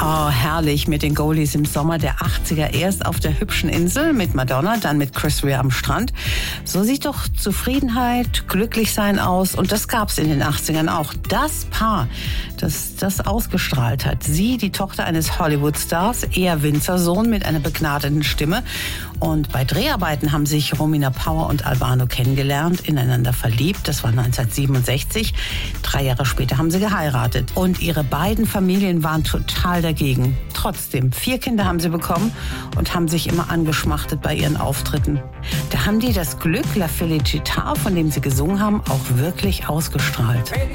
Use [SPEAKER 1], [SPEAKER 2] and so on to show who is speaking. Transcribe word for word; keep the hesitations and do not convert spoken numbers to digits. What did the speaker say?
[SPEAKER 1] Oh, herrlich mit den Goldies im Sommer der achtziger. Erst auf der hübschen Insel mit Madonna, dann mit Chris Rea am Strand. So sieht doch Zufriedenheit, Glücklichsein aus. Und das gab's in den achtzigern auch. Das Paar, das das ausgestrahlt hat. Sie, die Tochter eines Hollywood-Stars, er Winzersohn mit einer begnadeten Stimme. Und bei Dreharbeiten haben sich Romina Power und Albano kennengelernt, ineinander verliebt. Das war neunzehnhundertsiebenundsechzig. Drei Jahre später haben sie geheiratet. Und ihre beiden Familien waren total dagegen. Trotzdem, vier Kinder haben sie bekommen und haben sich immer angeschmachtet bei ihren Auftritten. Da haben die das Glück, La Felicità, von dem sie gesungen haben, auch wirklich ausgestrahlt.